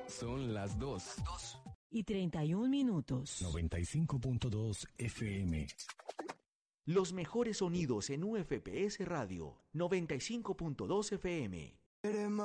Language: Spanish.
Son las 2:31. 95.2 FM. Los mejores sonidos en UFPS Radio 95.2 FM.